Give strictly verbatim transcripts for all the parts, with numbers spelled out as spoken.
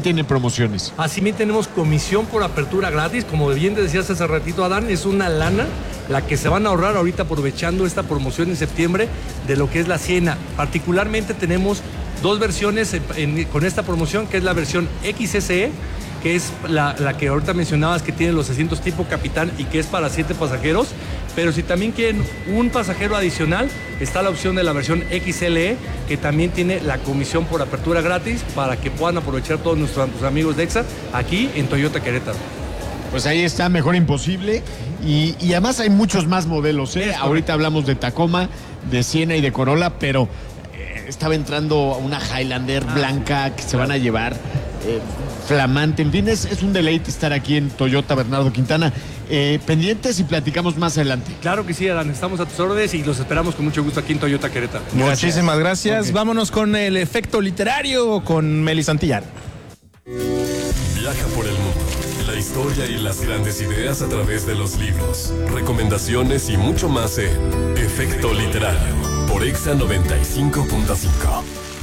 tiene promociones. Así bien tenemos comisión por apertura gratis, como bien te decías hace ratito, Adán, es una lana la que se van a ahorrar ahorita aprovechando esta promoción en septiembre de lo que es la Siena. Particularmente tenemos dos versiones en, en, con esta promoción, que es la versión X S E, que es la, la que ahorita mencionabas, que tiene los asientos tipo capitán y que es para siete pasajeros. Pero si también quieren un pasajero adicional, está la opción de la versión X L E, que también tiene la comisión por apertura gratis para que puedan aprovechar todos nuestros amigos de EXA aquí en Toyota Querétaro. Pues ahí está, mejor imposible. Y, y además hay muchos más modelos, ¿eh? Ahorita hablamos de Tacoma, de Siena y de Corolla, pero eh, estaba entrando una Highlander ah, blanca que se claro. van a llevar, eh, flamante. En fin, es, es un deleite estar aquí en Toyota Bernardo Quintana. Eh, pendientes y platicamos más adelante. Claro que sí, Adán, estamos a tus órdenes y los esperamos con mucho gusto aquí en Toyota Querétaro. Muchísimas gracias. Okay. Vámonos con el efecto literario con Meli Santillán. Viaja por el mundo, la historia y las grandes ideas a través de los libros, recomendaciones y mucho más en Efecto Literario por EXA noventa y cinco punto cinco.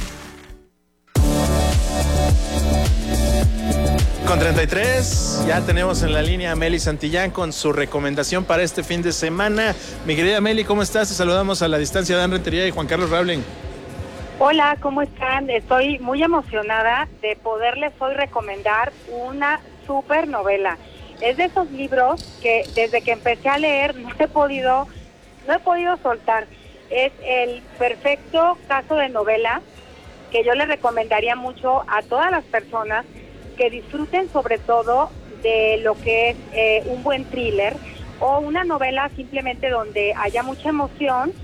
Con treinta y tres, ya tenemos en la línea a Meli Santillán con su recomendación para este fin de semana. Mi querida Meli, ¿cómo estás? Te saludamos a la distancia de Dan Rentería y Juan Carlos Raubling. Hola, ¿cómo están? Estoy muy emocionada de poderles hoy recomendar una súper novela. Es de esos libros que desde que empecé a leer no he podido, no he podido soltar. Es el perfecto caso de novela que yo le recomendaría mucho a todas las personas que disfruten sobre todo de lo que es eh, un buen thriller o una novela simplemente donde haya mucha emoción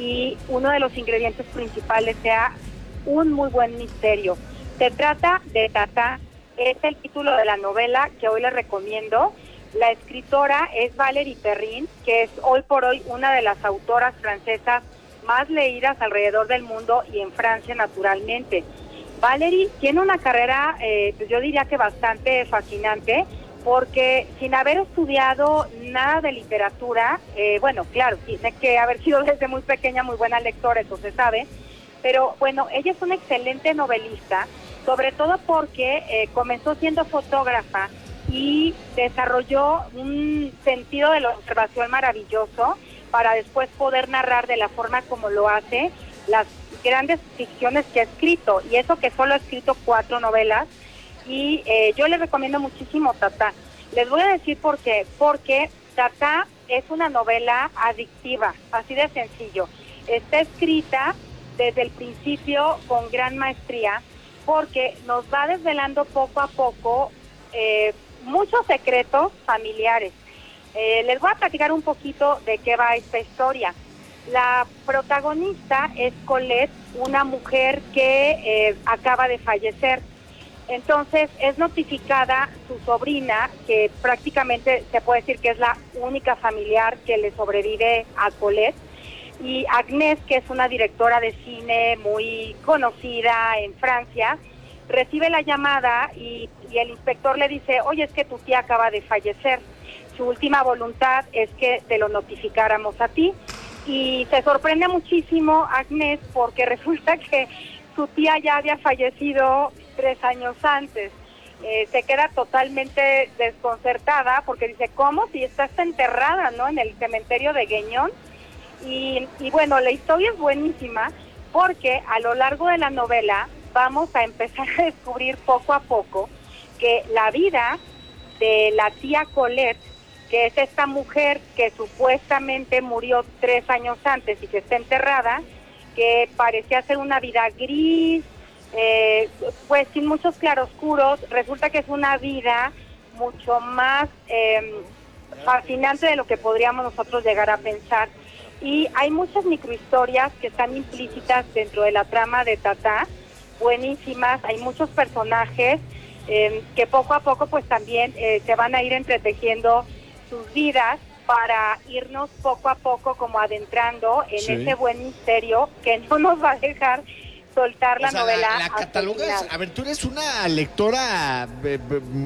y uno de los ingredientes principales sea un muy buen misterio. Se trata de Tata, es el título de la novela que hoy les recomiendo. La escritora es Valérie Perrin, que es hoy por hoy una de las autoras francesas más leídas alrededor del mundo y en Francia naturalmente. Valérie tiene una carrera, eh, pues yo diría que bastante fascinante, porque sin haber estudiado nada de literatura, eh, bueno, claro, tiene que haber sido desde muy pequeña muy buena lectora, eso se sabe, pero bueno, ella es una excelente novelista, sobre todo porque eh, comenzó siendo fotógrafa y desarrolló un sentido de la observación maravilloso para después poder narrar de la forma como lo hace las grandes ficciones que ha escrito, y eso que solo ha escrito cuatro novelas, y eh, yo les recomiendo muchísimo Tata. Les voy a decir por qué, porque Tata es una novela adictiva, así de sencillo. Está escrita desde el principio con gran maestría, porque nos va desvelando poco a poco eh, muchos secretos familiares. Eh, les voy a platicar un poquito de qué va esta historia. La protagonista es Colette, una mujer que eh, acaba de fallecer. Entonces es notificada su sobrina, que prácticamente se puede decir que es la única familiar que le sobrevive a Colette, y Agnès, que es una directora de cine muy conocida en Francia, recibe la llamada y, y el inspector le dice: oye, es que tu tía acaba de fallecer. Su última voluntad es que te lo notificáramos a ti. Y se sorprende muchísimo Agnès porque resulta que su tía ya había fallecido tres años antes. Eh, se queda totalmente desconcertada porque dice: ¿cómo? Si estás enterrada, ¿no?, en el cementerio de Guiñón. Y, y bueno, la historia es buenísima porque a lo largo de la novela vamos a empezar a descubrir poco a poco que la vida de la tía Colette, que es esta mujer que supuestamente murió tres años antes y que está enterrada, que parecía ser una vida gris, eh, pues sin muchos claroscuros, resulta que es una vida mucho más eh, fascinante de lo que podríamos nosotros llegar a pensar. Y hay muchas microhistorias que están implícitas dentro de la trama de Tata, buenísimas, hay muchos personajes eh, que poco a poco pues también eh, se van a ir entretejiendo sus vidas para irnos poco a poco como adentrando en sí. ese buen misterio que no nos va a dejar soltar la o sea, novela. La, la catalogas, a ver, tú eres una lectora eh,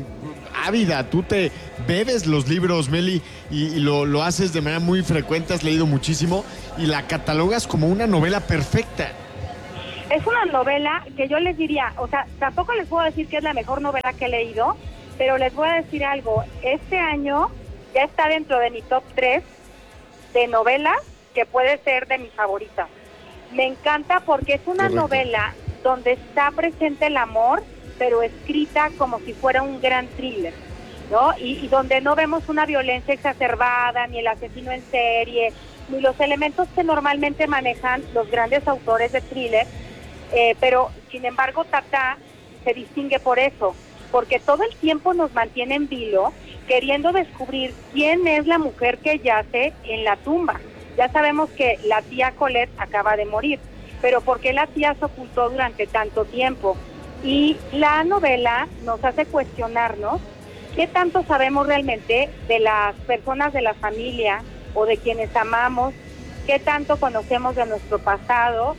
ávida, tú te bebes los libros, Meli, y, y lo, lo haces de manera muy frecuente, has leído muchísimo y la catalogas como una novela perfecta. Es una novela que yo les diría, o sea, tampoco les puedo decir que es la mejor novela que he leído, pero les voy a decir algo. Este año ya está dentro de mi top tres de novelas que puede ser de mis favoritas. Me encanta porque es una Correcto. novela donde está presente el amor, pero escrita como si fuera un gran thriller, ¿no? Y, y donde no vemos una violencia exacerbada, ni el asesino en serie, ni los elementos que normalmente manejan los grandes autores de thriller. Eh, pero, sin embargo, Tata se distingue por eso, porque todo el tiempo nos mantiene en vilo, queriendo descubrir quién es la mujer que yace en la tumba. Ya sabemos que la tía Colette acaba de morir, pero ¿por qué la tía se ocultó durante tanto tiempo? Y la novela nos hace cuestionarnos qué tanto sabemos realmente de las personas de la familia o de quienes amamos, qué tanto conocemos de nuestro pasado,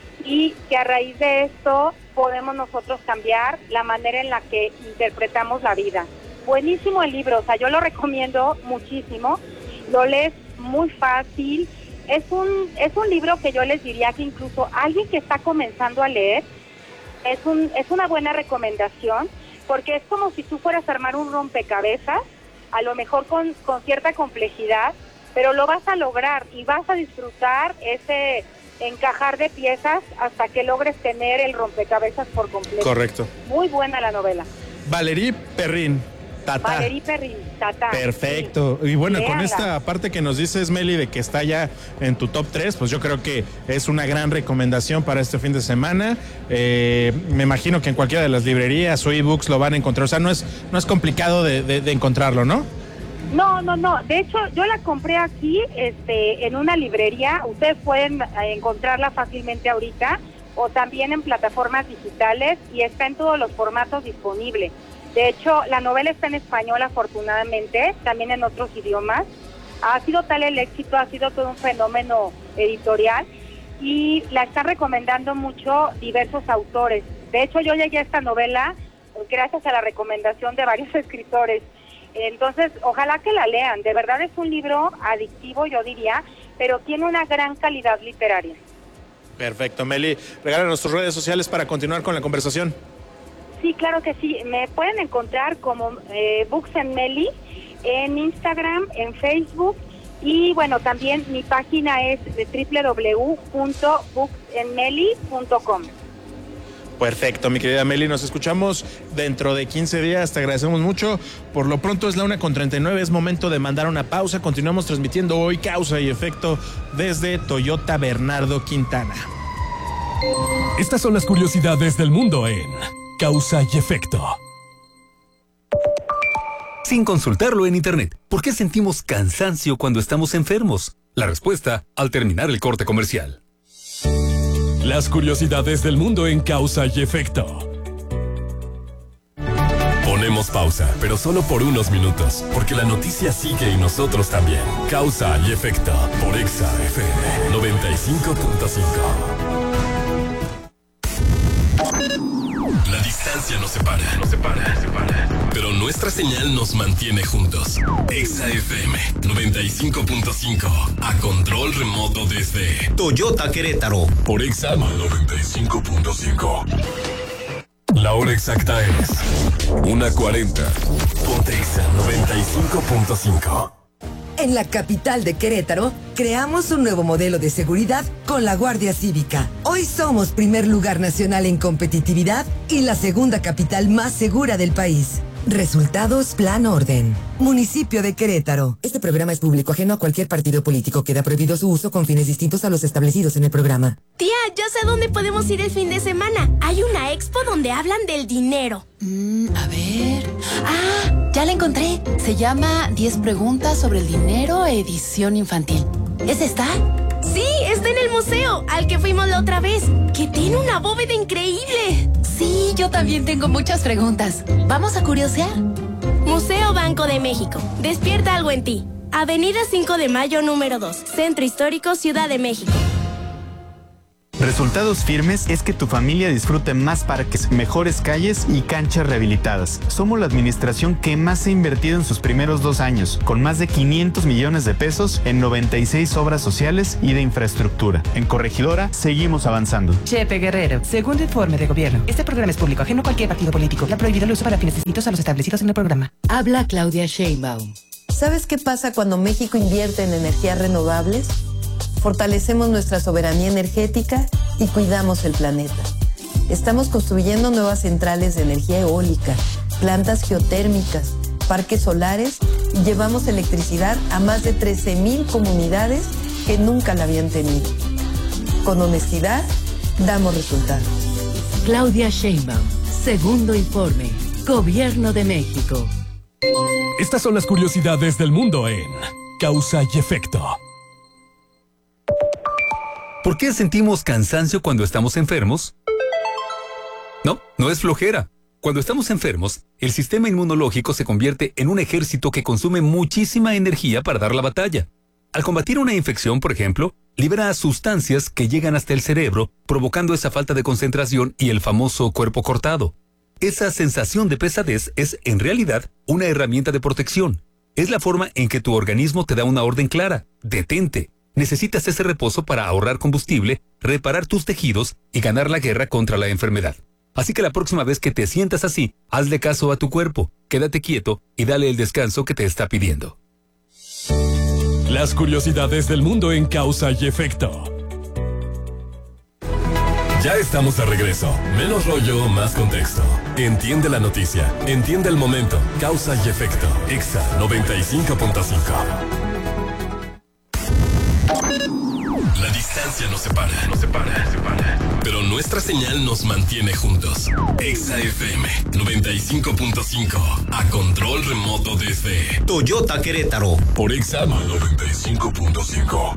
y que a raíz de esto podemos nosotros cambiar la manera en la que interpretamos la vida. Buenísimo el libro, o sea, yo lo recomiendo muchísimo, lo lees muy fácil, es un, es un libro que yo les diría que incluso alguien que está comenzando a leer, es, un, es una buena recomendación, porque es como si tú fueras a armar un rompecabezas, a lo mejor con, con cierta complejidad, pero lo vas a lograr y vas a disfrutar ese encajar de piezas hasta que logres tener el rompecabezas por completo. Correcto. Muy buena la novela. Valerie Perrin, Tata. Valerie Perrin, Tata. Perfecto. Sí. Y bueno, Léala. Con esta parte que nos dices, Meli, de que está ya en tu top tres, pues yo creo que es una gran recomendación para este fin de semana. Eh, me imagino que en cualquiera de las librerías o ebooks lo van a encontrar. O sea, no es, no es complicado de, de, de encontrarlo, ¿no? No, no, no. De hecho, yo la compré aquí, este, en una librería. Ustedes pueden encontrarla fácilmente ahorita, o también en plataformas digitales, y está en todos los formatos disponibles. De hecho, la novela está en español, afortunadamente, también en otros idiomas. Ha sido tal el éxito, ha sido todo un fenómeno editorial, y la están recomendando mucho diversos autores. De hecho, yo llegué a esta novela gracias a la recomendación de varios escritores. Entonces, ojalá que la lean. De verdad es un libro adictivo, yo diría, pero tiene una gran calidad literaria. Perfecto, Meli. Regálanos tus redes sociales para continuar con la conversación. Sí, claro que sí. Me pueden encontrar como eh, Books and Meli en Instagram, en Facebook, y bueno, también mi página es de doble u doble u doble u punto books and meli punto com. Perfecto, mi querida Meli, nos escuchamos dentro de quince días, te agradecemos mucho. Por lo pronto es la una con treinta y nueve, es momento de mandar una pausa. Continuamos transmitiendo hoy Causa y Efecto desde Toyota Bernardo Quintana. Estas son las curiosidades del mundo en Causa y Efecto. Sin consultarlo en internet, ¿por qué sentimos cansancio cuando estamos enfermos? La respuesta al terminar el corte comercial. Las curiosidades del mundo en Causa y Efecto. Ponemos pausa, pero solo por unos minutos, porque la noticia sigue y nosotros también. Causa y Efecto, por Exa F M noventa y cinco punto cinco. La distancia nos separa, nos separa, nos separa. Pero nuestra señal nos mantiene juntos. Exa F M noventa y cinco punto cinco. A control remoto desde Toyota Querétaro. Por Exa noventa y cinco punto cinco. La hora exacta es una cuarenta. Ponte Exa noventa y cinco punto cinco. En la capital de Querétaro, creamos un nuevo modelo de seguridad con la Guardia Cívica. Hoy somos primer lugar nacional en competitividad y la segunda capital más segura del país. Resultados Plan Orden. Municipio de Querétaro. Este programa es público, ajeno a cualquier partido político. Queda prohibido su uso con fines distintos a los establecidos en el programa. Tía, ya sé dónde podemos ir el fin de semana. Hay una expo donde hablan del dinero. Mm, a ver... ¡Ah! Ya la encontré. Se llama diez preguntas sobre el dinero, edición infantil. ¿Es esta? Sí, está en el museo, al que fuimos la otra vez, que tiene una bóveda increíble. Sí, yo también tengo muchas preguntas. ¿Vamos a curiosear? Museo Banco de México. Despierta algo en ti. Avenida cinco de mayo número dos, Centro Histórico, Ciudad de México. Resultados firmes es que tu familia disfrute más parques, mejores calles y canchas rehabilitadas. Somos la administración que más se ha invertido en sus primeros dos años, con más de quinientos millones de pesos en noventa y seis obras sociales y de infraestructura. En Corregidora, seguimos avanzando. Chepe Guerrero, segundo informe de gobierno. Este programa es público, ajeno a cualquier partido político. Ha prohibido el uso para fines distintos a los establecidos en el programa. Habla Claudia Sheinbaum. ¿Sabes qué pasa cuando México invierte en energías renovables? Fortalecemos nuestra soberanía energética y cuidamos el planeta. Estamos construyendo nuevas centrales de energía eólica, plantas geotérmicas, parques solares y llevamos electricidad a más de trece mil comunidades que nunca la habían tenido. Con honestidad, damos resultados. Claudia Sheinbaum, segundo informe, Gobierno de México. Estas son las curiosidades del mundo en Causa y Efecto. ¿Por qué sentimos cansancio cuando estamos enfermos? No, no es flojera. Cuando estamos enfermos, el sistema inmunológico se convierte en un ejército que consume muchísima energía para dar la batalla. Al combatir una infección, por ejemplo, libera sustancias que llegan hasta el cerebro, provocando esa falta de concentración y el famoso cuerpo cortado. Esa sensación de pesadez es, en realidad, una herramienta de protección. Es la forma en que tu organismo te da una orden clara: detente. Necesitas ese reposo para ahorrar combustible, reparar tus tejidos y ganar la guerra contra la enfermedad. Así que la próxima vez que te sientas así, hazle caso a tu cuerpo, quédate quieto y dale el descanso que te está pidiendo. Las curiosidades del mundo en Causa y Efecto. Ya estamos de regreso. Menos rollo, más contexto. Entiende la noticia, entiende el momento. Causa y Efecto. Exa noventa y cinco punto cinco. La distancia nos separa, nos separa, separa. Pero nuestra señal nos mantiene juntos. Exa F M noventa y cinco punto cinco. A control remoto desde Toyota Querétaro. Por Exa noventa y cinco punto cinco.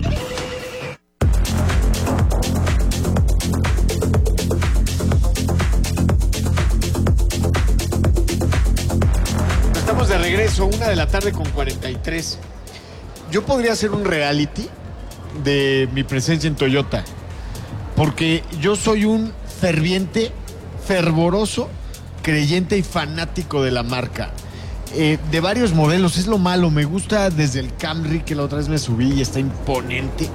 Estamos de regreso, una de la tarde con cuarenta y tres. Yo podría hacer un reality de mi presencia en Toyota, porque yo soy un ferviente, fervoroso, creyente y fanático de la marca, eh, de varios modelos. Es lo malo, me gusta desde el Camry, que la otra vez me subí y está imponente,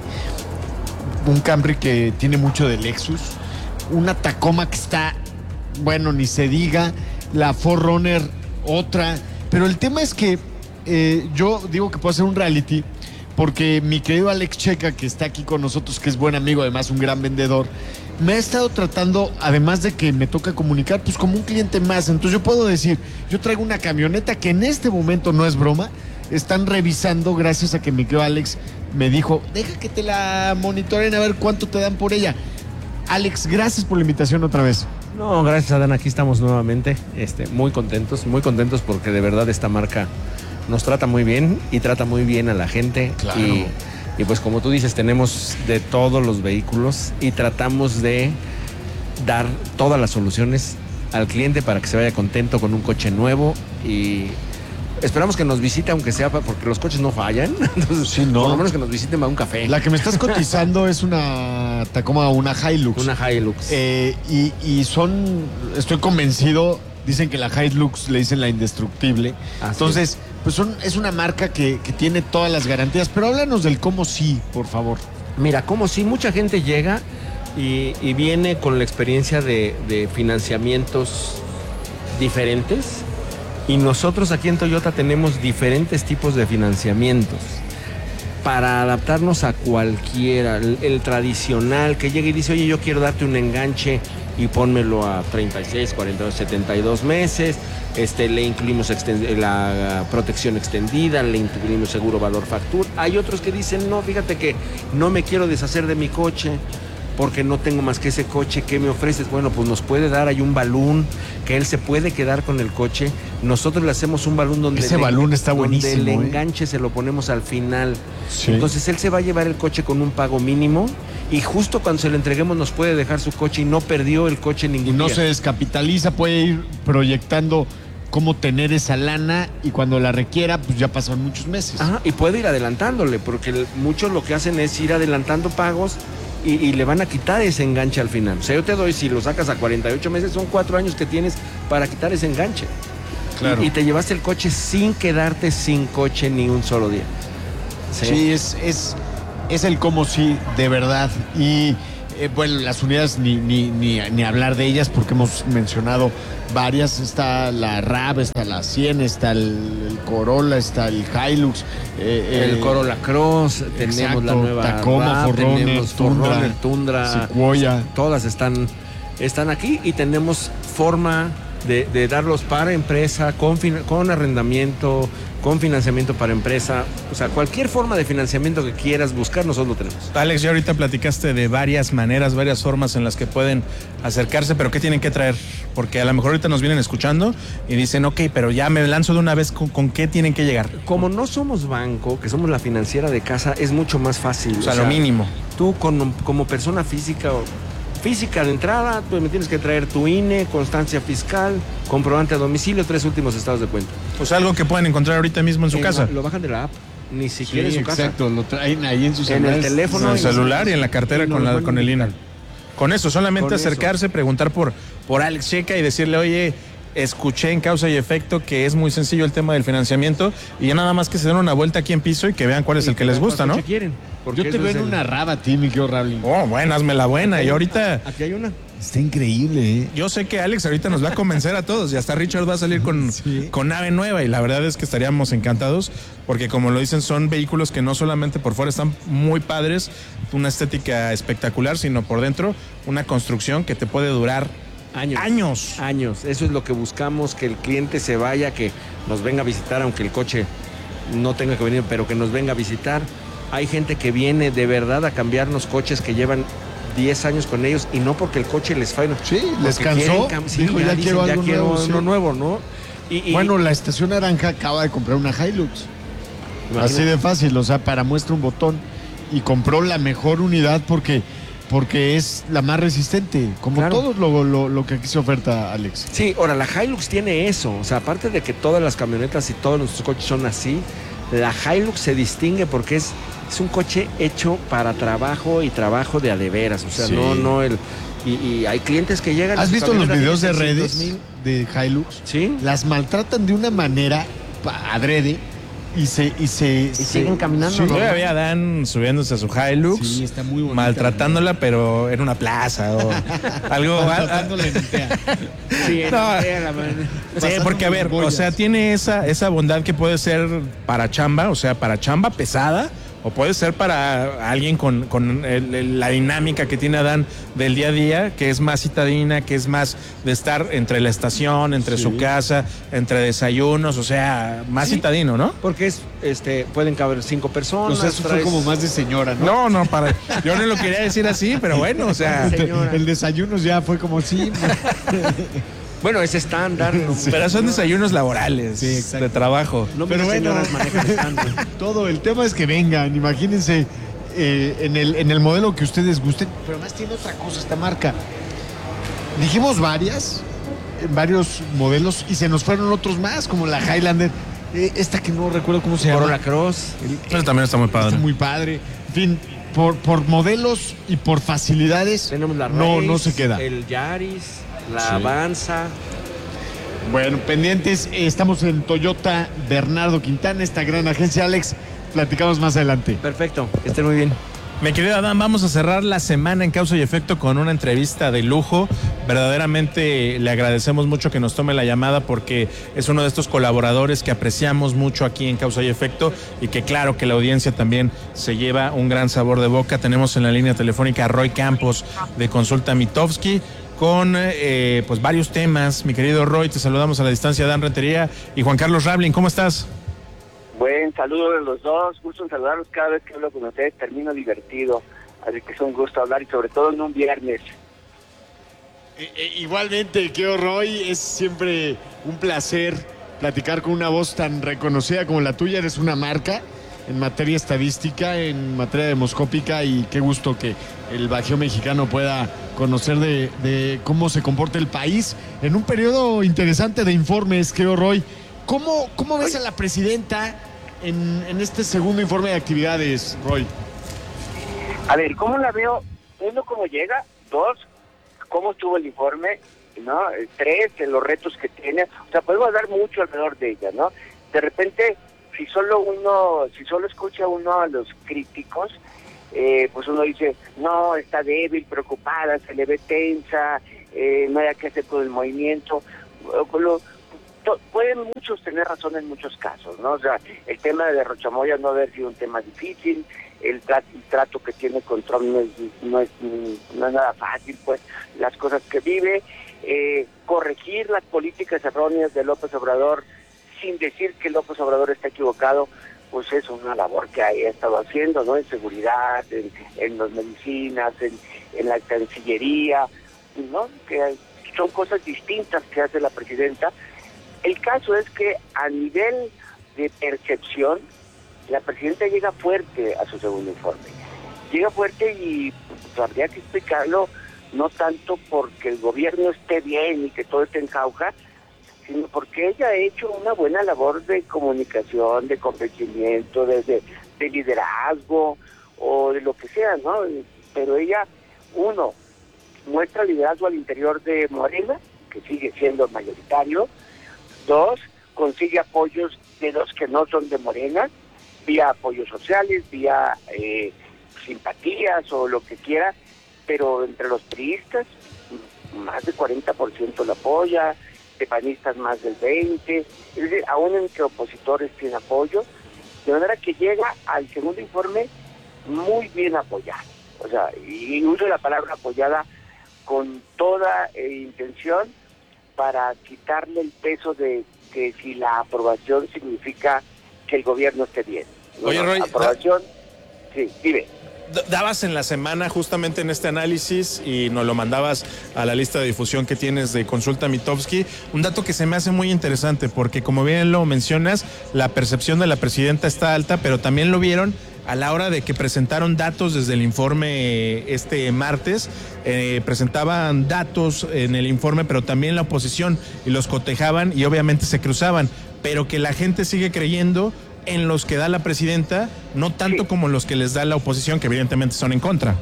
un Camry que tiene mucho de Lexus, una Tacoma que está, bueno, ni se diga, la cuatro Runner, otra, pero el tema es que eh, yo digo que puedo hacer un reality porque mi querido Alex Checa, que está aquí con nosotros, que es buen amigo, además un gran vendedor, me ha estado tratando, además de que me toca comunicar, pues como un cliente más. Entonces yo puedo decir, yo traigo una camioneta que en este momento no es broma, están revisando gracias a que mi querido Alex me dijo, deja que te la monitoren a ver cuánto te dan por ella. Alex, gracias por la invitación otra vez. No, gracias Adán, aquí estamos nuevamente, este, muy contentos, muy contentos porque de verdad esta marca nos trata muy bien y trata muy bien a la gente. Claro. Y, y pues como tú dices, tenemos de todos los vehículos y tratamos de dar todas las soluciones al cliente para que se vaya contento con un coche nuevo, y esperamos que nos visite, aunque sea porque los coches no fallan. Entonces, sí, no. Por lo menos que nos visiten para un café. La que me estás cotizando es una Tacoma, una Hilux. Una Hilux. Eh, y, y son, estoy convencido, dicen que la Hilux le dicen la indestructible. Así Entonces, es. pues son, es una marca que, que tiene todas las garantías. Pero háblanos del cómo sí, por favor. Mira, cómo sí, mucha gente llega y, y viene con la experiencia de, de financiamientos diferentes. Y nosotros aquí en Toyota tenemos diferentes tipos de financiamientos para adaptarnos a cualquiera. El, el tradicional que llega y dice, oye, yo quiero darte un enganche y pónmelo a treinta y seis, cuarenta y dos, setenta y dos meses. Este, le incluimos la protección extendida, le incluimos seguro valor factura. Hay otros que dicen, no, fíjate que no me quiero deshacer de mi coche porque no tengo más que ese coche. ¿Qué me ofreces? Bueno, pues nos puede dar, hay un balún que él se puede quedar con el coche. Nosotros le hacemos un balún donde ese balún está buenísimo, donde el ¿eh? enganche se lo ponemos al final. Sí. Entonces él se va a llevar el coche con un pago mínimo y justo cuando se lo entreguemos nos puede dejar su coche y no perdió el coche ningún y no día. Se descapitaliza, puede ir proyectando cómo tener esa lana y cuando la requiera, pues ya pasan muchos meses. Ajá, y puede ir adelantándole, porque el, muchos lo que hacen es ir adelantando pagos y, y le van a quitar ese enganche al final. O sea, yo te doy, si lo sacas a cuarenta y ocho meses, son cuatro años que tienes para quitar ese enganche. Claro. Y, y te llevaste el coche sin quedarte sin coche ni un solo día. Sí, sí es, es, es el cómo sí, de verdad. Y eh, bueno, las unidades ni, ni, ni, ni hablar de ellas porque hemos mencionado varias. Está la RAV, está la cien, está el, el Corolla, está el Hilux. Eh, el eh, Corolla Cross, tenemos exacto, la nueva Tacoma, RAV, Forerunner, tenemos Tundra, Forerunner, Tundra, Sequoia. Todas están, están aquí y tenemos forma de, de darlos para empresa, con, con arrendamiento, con financiamiento para empresa. O sea, cualquier forma de financiamiento que quieras buscar, nosotros lo tenemos. Alex, ya ahorita platicaste de varias maneras, varias formas en las que pueden acercarse, pero ¿qué tienen que traer? Porque a lo mejor ahorita nos vienen escuchando y dicen, ok, pero ya me lanzo de una vez, ¿con, con qué tienen que llegar? Como no somos banco, que somos la financiera de casa, es mucho más fácil. O sea, o sea lo mínimo. Tú con, como persona física o física de entrada, tú me tienes que traer tu I N E, constancia fiscal, comprobante a domicilio, tres últimos estados de cuenta. O sea, algo que pueden encontrar ahorita mismo en su eh, casa. Lo bajan de la app, ni siquiera sí, en su casa. Exacto, lo traen ahí en su celular. En el teléfono. En el celular y en la cartera con, la, con el I N E. Con eso, solamente con acercarse, eso. preguntar por, por Alex Checa y decirle, oye, escuché en Causa y Efecto que es muy sencillo el tema del financiamiento y ya nada más que se den una vuelta aquí en piso y que vean cuál es el que les gusta, ¿no? Quieren, yo te veo en el... una raba, ti, mi querido Raúl. Oh, bueno, hazme la buena. Y ahorita... Aquí hay una. Está increíble, ¿eh? Yo sé que Alex ahorita nos va a convencer a todos y hasta Richard va a salir con, sí. con nave nueva y la verdad es que estaríamos encantados porque como lo dicen son vehículos que no solamente por fuera están muy padres, una estética espectacular, sino por dentro una construcción que te puede durar Años. Años. Años. Eso es lo que buscamos, que el cliente se vaya, que nos venga a visitar, aunque el coche no tenga que venir, pero que nos venga a visitar. Hay gente que viene de verdad a cambiarnos coches que llevan diez años con ellos y no porque el coche les falla. Sí, les cansó. Sí, dijo, ya, ya dicen, quiero, ya algo, quiero nuevo, uno sí. nuevo, ¿no? Y, y, bueno, la Estación Naranja acaba de comprar una Hilux. Imagínate. Así de fácil, o sea, para muestra un botón. Y compró la mejor unidad porque... porque es la más resistente, como claro. todo lo, lo, lo que aquí se oferta, Alex. Sí, ahora la Hilux tiene eso, o sea, aparte de que todas las camionetas y todos nuestros coches son así, la Hilux se distingue porque es, es un coche hecho para trabajo y trabajo de a de veras, o sea, sí. no, no el... Y, y hay clientes que llegan... ¿Has visto los videos de redes de Hilux? Sí. Las maltratan de una manera adrede. Y se y se, y se siguen caminando. Sí, ¿no? Todavía a Dan subiéndose a su Hilux, sí, está muy bonita, maltratándola, ¿no? Pero en una plaza o algo. Maltratándola en Tea. Sí, en no. Tea, la sí, porque a ver, o sea, tiene esa esa bondad que puede ser para chamba, o sea, para chamba pesada. O puede ser para alguien con, con el, el, la dinámica que tiene Adán del día a día, que es más citadina, que es más de estar entre la estación, entre sí. su casa, entre desayunos, o sea, más sí. citadino, ¿no? Porque es, este, pueden caber cinco personas. O sea, eso traes... fue como más de señora, ¿no? No, no, para, yo no lo quería decir así, pero bueno, o sea. El desayuno ya fue como sí. Bueno, es estándar. ¿No? Sí. Pero son desayunos laborales, sí, de trabajo. No, pero bueno, todo el tema es que vengan, imagínense eh, en, el, en el modelo que ustedes gusten, pero además tiene otra cosa esta marca. Dijimos varias, varios modelos y se nos fueron otros más, como la Highlander, eh, esta que no recuerdo cómo se llama. Corolla Cross. Eso también está muy padre. Está muy padre. En fin, por, por modelos y por facilidades, tenemos la no, Race, no se queda. El Yaris. La sí. Avanza. Bueno, pendientes, estamos en Toyota Bernardo Quintana, esta gran agencia. Alex, platicamos más adelante. Perfecto, que estén muy bien. Mi querido Adán, vamos a cerrar la semana en Causa y Efecto con una entrevista de lujo. Verdaderamente le agradecemos mucho que nos tome la llamada porque es uno de estos colaboradores que apreciamos mucho aquí en Causa y Efecto y que claro que la audiencia también se lleva un gran sabor de boca. Tenemos en la línea telefónica a Roy Campos de Consulta Mitofsky con eh, pues varios temas. Mi querido Roy, te saludamos a la distancia, Dan Rentería y Juan Carlos Rablin. ¿Cómo estás? Buen saludo de los dos, gusto en saludarlos. Cada vez que hablo con ustedes termino divertido, así que es un gusto hablar y sobre todo en un viernes. Eh, eh, igualmente, querido Roy, es siempre un placer platicar con una voz tan reconocida como la tuya. Eres una marca en materia estadística, en materia demoscópica, y qué gusto que el Bajío mexicano pueda conocer de, de cómo se comporta el país en un periodo interesante de informes, querido Roy. ¿Cómo, cómo ves a la presidenta en, en este segundo informe de actividades, Roy? A ver, ¿cómo la veo? uno, cómo llega, dos, cómo estuvo el informe, ¿no? Tres, los retos que tiene, o sea, podemos hablar mucho alrededor de ella, ¿no? De repente, si solo uno, si solo escucha uno a los críticos, eh, pues uno dice, no, está débil, preocupada, se le ve tensa, eh, no hay que hacer con el movimiento. Lo, to, pueden muchos tener razón en muchos casos, ¿no? O sea, el tema de Rochamoya no haber sido un tema difícil, el trato, el trato que tiene con Trump no es, no es, no es nada fácil, pues, las cosas que vive, eh, corregir las políticas erróneas de López Obrador sin decir que López Obrador está equivocado, pues es una labor que ha estado haciendo, ¿no? En seguridad, en, en las medicinas, en, en la Cancillería, ¿no? Que son cosas distintas que hace la presidenta. El caso es que a nivel de percepción, la presidenta llega fuerte a su segundo informe. Llega fuerte y pues, habría que explicarlo, no tanto porque el gobierno esté bien y que todo esté en jauja, sino porque ella ha hecho una buena labor de comunicación, de convencimiento, de, de, de liderazgo o de lo que sea, ¿no? Pero ella, uno, muestra liderazgo al interior de Morena, que sigue siendo mayoritario. Dos, consigue apoyos de los que no son de Morena, vía apoyos sociales, vía eh, simpatías o lo que quiera, pero entre los priistas, más del cuarenta por ciento lo apoya, de panistas más del veinte por ciento, es decir, aún entre opositores tiene apoyo, de manera que llega al segundo informe muy bien apoyado. O sea, y uso la palabra apoyada con toda eh, intención para quitarle el peso de que si la aprobación significa que el gobierno esté bien. ¿No? Oye, Roy, aprobación, da, sí, dime. Dabas en la semana justamente en este análisis y nos lo mandabas a la lista de difusión que tienes de Consulta Mitofsky, un dato que se me hace muy interesante porque como bien lo mencionas, la percepción de la presidenta está alta, pero también lo vieron a la hora de que presentaron datos desde el informe este martes, eh, presentaban datos en el informe, pero también la oposición y los cotejaban y obviamente se cruzaban, pero que la gente sigue creyendo en los que da la presidenta, no tanto sí. como los que les da la oposición, que evidentemente son en contra.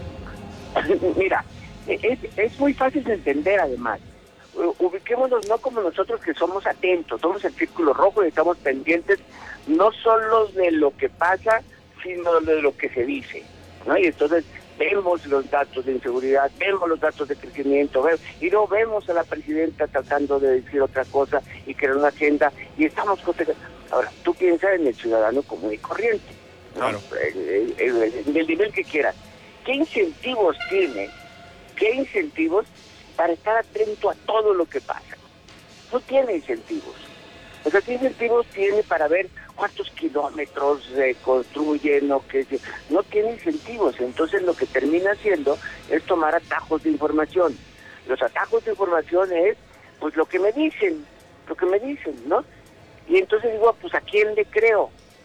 Mira, es, es muy fácil de entender además. Ubiquémonos no como nosotros que somos atentos, somos el círculo rojo y estamos pendientes no solo de lo que pasa, sino de lo que se dice, ¿no? Y entonces vemos los datos de inseguridad, vemos los datos de crecimiento, vemos, y no vemos a la presidenta tratando de decir otra cosa y crear una agenda, y estamos contestando. Ahora, tú piensas en el ciudadano común y corriente, ¿no? Claro. El, el, el, el nivel que quieras. ¿Qué incentivos tiene? ¿Qué incentivos para estar atento a todo lo que pasa? No tiene incentivos. O sea, ¿qué incentivos tiene para ver cuántos kilómetros se construyen o qué? No tiene incentivos. Entonces lo que termina haciendo es tomar atajos de información. Los atajos de información es, pues, lo que me dicen, lo que me dicen, ¿no? Y entonces digo, pues, ¿a quién le creo?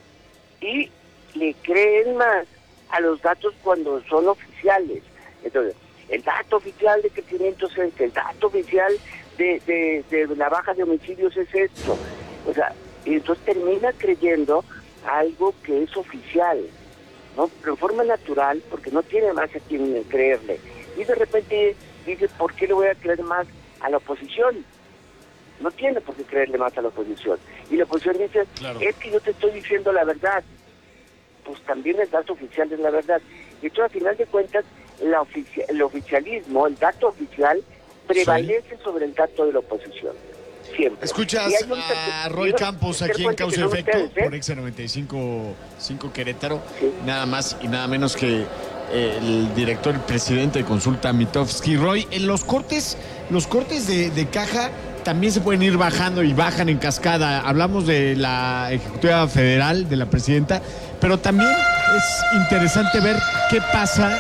Y le creen más a los datos cuando son oficiales. Entonces, el dato oficial de crecimiento es este, el dato oficial de, de, de la baja de homicidios es esto. O sea, y entonces termina creyendo algo que es oficial, ¿no? Pero en forma natural, porque no tiene más a quien creerle. Y de repente dice, ¿por qué le voy a creer más a la oposición? No tiene por qué creerle más a la oposición. Y la oposición dice, claro, es que yo te estoy diciendo la verdad. Pues también el dato oficial es la verdad. Y entonces, al final de cuentas, la ofici- el oficialismo, el dato oficial, prevalece sí. sobre el dato de la oposición. Siempre. Escuchas a Roy Campos aquí en Causa y Efecto ustedes, ¿eh? Por Exa noventa y cinco punto cinco Querétaro, sí. Nada más y nada menos que eh, el director y presidente de Consulta Mitofsky. Roy, en los cortes, los cortes de, de caja también se pueden ir bajando y bajan en cascada. Hablamos de la Ejecutiva Federal, de la presidenta, pero también es interesante ver qué pasa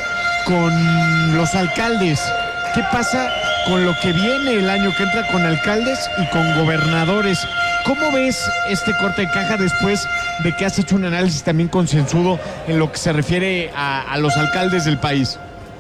con los alcaldes, qué pasa con lo que viene el año que entra con alcaldes y con gobernadores. ¿Cómo ves este corte de caja después de que has hecho un análisis también concienzudo en lo que se refiere a, a los alcaldes del país?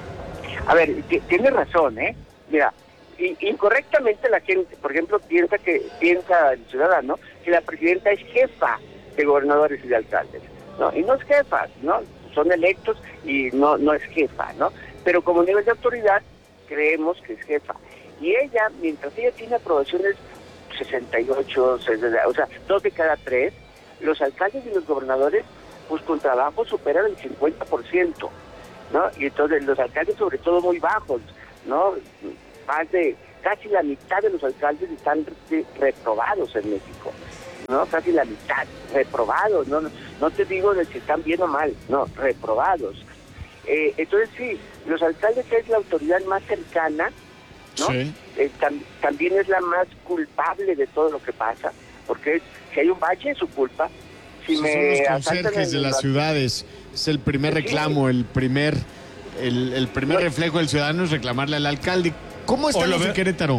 A ver, tienes razón, ¿eh? Mira, incorrectamente la gente, por ejemplo, piensa que piensa el ciudadano que la presidenta es jefa de gobernadores y de alcaldes, ¿no? Y no es jefa, ¿no? Son electos y no no es jefa, ¿no? pero como nivel de autoridad creemos que es jefa. Y ella, mientras ella tiene aprobaciones sesenta y ocho, sesenta, o sea, dos de cada tres, los alcaldes y los gobernadores, pues con trabajo superan el cincuenta por ciento, ¿no? Y entonces los alcaldes sobre todo muy bajos, ¿no? Más de casi la mitad de los alcaldes están reprobados en México, ¿no? Casi la mitad, reprobados, no, no te digo de si están bien o mal, no, reprobados. Eh, entonces sí, los alcaldes es la autoridad más cercana, ¿no? Sí. Eh, tam, también es la más culpable de todo lo que pasa, porque es, si hay un bache es su culpa. Si sí, me son los conserjes de las ciudades, es el primer reclamo, el primer, el, el primer reflejo del ciudadano es reclamarle al alcalde. ¿Cómo están los de Querétaro?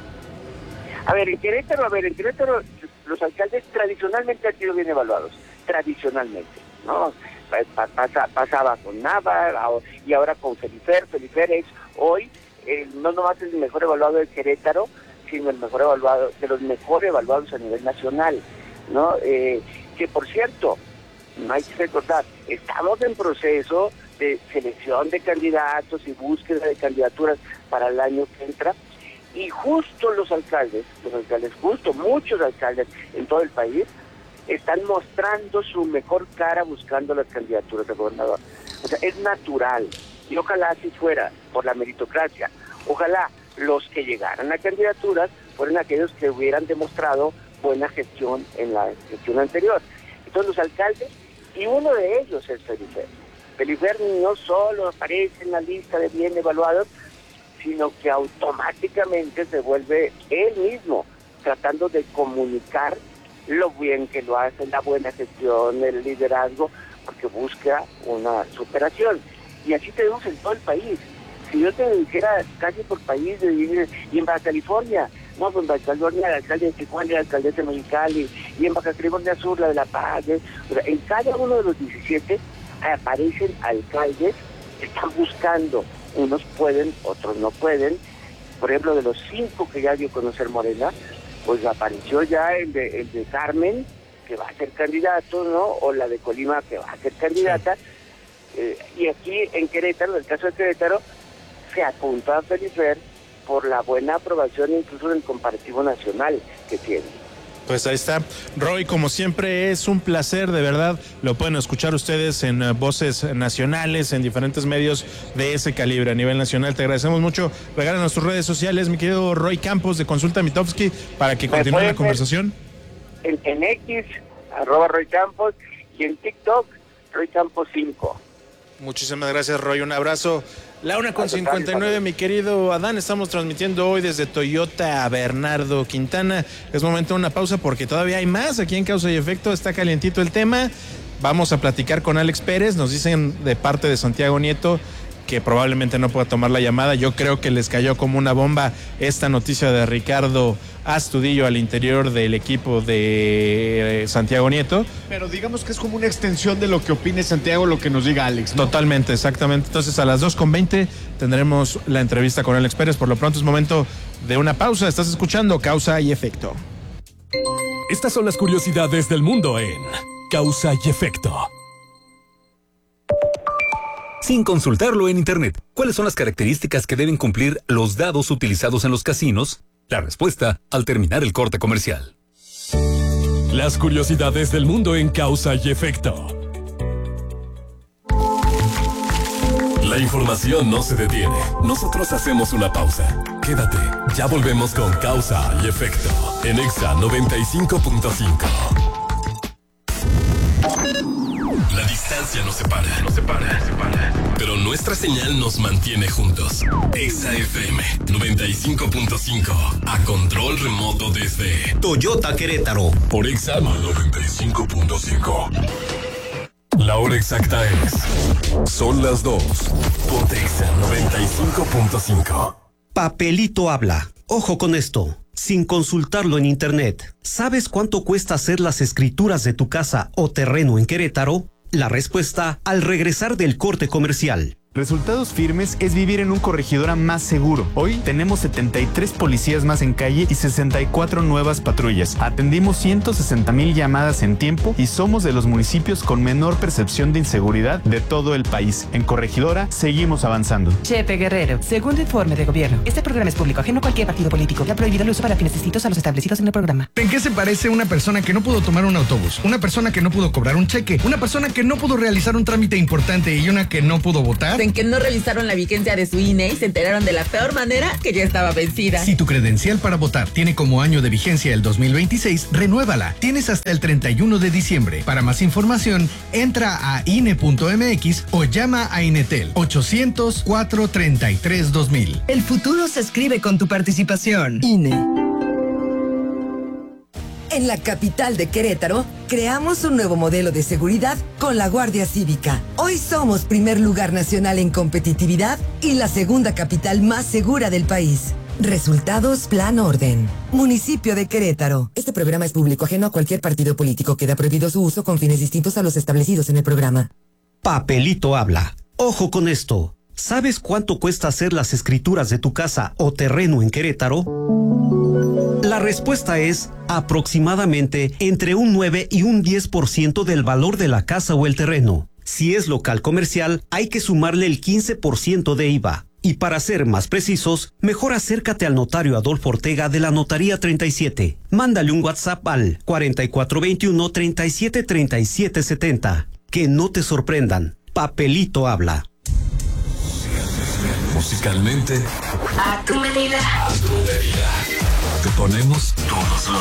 A ver, en Querétaro, a ver, en Querétaro los alcaldes tradicionalmente han sido bien evaluados, tradicionalmente, ¿no? Pasa, pasaba con Nava y ahora con Felifer. Felifer es hoy, eh, no nomás el mejor evaluado de Querétaro, sino el mejor evaluado, de los mejores evaluados a nivel nacional, ¿no? Eh, que por cierto, no hay que recordar, estamos en proceso de selección de candidatos y búsqueda de candidaturas para el año que entra, y justo los alcaldes, los alcaldes, justo muchos alcaldes en todo el país, están mostrando su mejor cara buscando las candidaturas de gobernador. O sea, es natural, y ojalá así fuera, por la meritocracia. Ojalá los que llegaran a candidaturas fueran aquellos que hubieran demostrado buena gestión en la gestión anterior. Entonces los alcaldes, y uno de ellos es Felifer. Felifer no solo aparece en la lista de bien evaluados, sino que automáticamente se vuelve él mismo tratando de comunicar lo bien que lo hace, la buena gestión, el liderazgo, porque busca una superación. Y así tenemos en todo el país. Si yo te dijera casi por país, y en Baja California, no, pues en Baja California el alcalde de Tijuana, el alcalde de Mexicali, y en Baja California Sur, la de La Paz. ¿eh? O sea, en cada uno de los diecisiete aparecen alcaldes que están buscando. Unos pueden, otros no pueden. Por ejemplo, de los cinco que ya dio a conocer Morena, pues apareció ya el de, el de Carmen, que va a ser candidato, ¿no? O la de Colima, que va a ser candidata. Sí. Eh, y aquí en Querétaro, en el caso de Querétaro, se apunta a Felifer por la buena aprobación incluso del comparativo nacional que tiene. Pues ahí está. Roy, como siempre, es un placer, de verdad. Lo pueden escuchar ustedes en uh, voces nacionales, en diferentes medios de ese calibre a nivel nacional. Te agradecemos mucho. Regálanos tus redes sociales, mi querido Roy Campos de Consulta Mitofsky, para que continúe la conversación. En, en X, arroba Roy Campos, y en TikTok, Roy Campos cinco. Muchísimas gracias, Roy. Un abrazo. La una con cincuenta y nueve, mi querido Adán. Estamos transmitiendo hoy desde Toyota a Bernardo Quintana. Es momento de una pausa porque todavía hay más aquí en Causa y Efecto. Está calientito el tema. Vamos a platicar con Alex Pérez. Nos dicen de parte de Santiago Nieto que probablemente no pueda tomar la llamada. Yo creo que les cayó como una bomba esta noticia de Ricardo Astudillo al interior del equipo de Santiago Nieto. Pero digamos que es como una extensión de lo que opine Santiago, lo que nos diga Alex, ¿no? Totalmente, exactamente. Entonces a las dos con veinte tendremos la entrevista con Alex Pérez. Por lo pronto es momento de una pausa. Estás escuchando Causa y Efecto. Estas son las curiosidades del mundo en Causa y Efecto. Sin consultarlo en Internet, ¿cuáles son las características que deben cumplir los dados utilizados en los casinos? La respuesta al terminar el corte comercial. Las curiosidades del mundo en Causa y Efecto. La información no se detiene. Nosotros hacemos una pausa. Quédate, ya volvemos con Causa y Efecto en Exa noventa y cinco punto cinco. La distancia nos separa, nos separa, nos separa. Pero nuestra señal nos mantiene juntos. Exa F M noventa y cinco punto cinco. A control remoto desde Toyota Querétaro. Por Exa noventa y cinco punto cinco. La hora exacta es... Son las dos. Ponte Exa noventa y cinco punto cinco. Papelito habla. Ojo con esto. Sin consultarlo en Internet, ¿sabes cuánto cuesta hacer las escrituras de tu casa o terreno en Querétaro? La respuesta al regresar del corte comercial. Resultados Firmes es vivir en un corregidora más seguro. Hoy tenemos setenta y tres policías más en calle y sesenta y cuatro nuevas patrullas. Atendimos ciento sesenta mil llamadas en tiempo y somos de los municipios con menor percepción de inseguridad de todo el país. En Corregidora seguimos avanzando. Chepe Guerrero, segundo informe de gobierno. Este programa es público, ajeno a cualquier partido político. Ha prohibido el uso para fines distintos a los establecidos en el programa. ¿En qué se parece una persona que no pudo tomar un autobús? Una persona que no pudo cobrar un cheque, una persona que no pudo realizar un trámite importante y una que no pudo votar. En que no revisaron la vigencia de su I N E y se enteraron de la peor manera que ya estaba vencida. Si tu credencial para votar tiene como año de vigencia el dos mil veintiséis, renuévala. Tienes hasta el treinta y uno de diciembre. Para más información, entra a I N E punto M X o llama a Inetel ochocientos, cuatrocientos treinta y tres, dos mil. El futuro se escribe con tu participación. I N E. En la capital de Querétaro, creamos un nuevo modelo de seguridad con la Guardia Cívica. Hoy somos primer lugar nacional en competitividad y la segunda capital más segura del país. Resultados Plan Orden. Municipio de Querétaro. Este programa es público, ajeno a cualquier partido político. Queda prohibido su uso con fines distintos a los establecidos en el programa. Papelito habla. Ojo con esto. ¿Sabes cuánto cuesta hacer las escrituras de tu casa o terreno en Querétaro? La respuesta es aproximadamente entre un nueve y un diez por ciento del valor de la casa o el terreno. Si es local comercial, hay que sumarle el quince por ciento de I V A. Y para ser más precisos, mejor acércate al notario Adolfo Ortega de la Notaría treinta y siete. Mándale un WhatsApp al cuarenta y cuatro veintiuno, treinta y siete, treinta y siete setenta. Que no te sorprendan. Papelito habla. Musicalmente, a tu medida. a tu medida. Te ponemos todos los